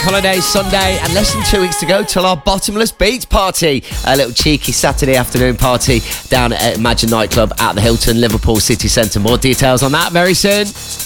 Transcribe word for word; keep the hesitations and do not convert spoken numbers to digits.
Holiday Sunday and less than two weeks to go till our Bottomless Beats party, a little cheeky Saturday afternoon party down at Imagine Nightclub at the Hilton, Liverpool City Centre. More details on that very soon.